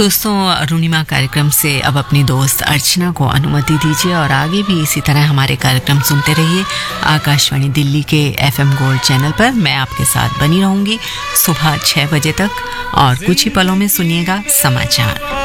दोस्तों, अरुणिमा कार्यक्रम से अब अपनी दोस्त अर्चना को अनुमति दीजिए और आगे भी इसी तरह हमारे कार्यक्रम सुनते रहिए आकाशवाणी दिल्ली के FM गोल्ड चैनल पर। मैं आपके साथ बनी रहूंगी सुबह 6 बजे तक और कुछ ही पलों में सुनिएगा समाचार।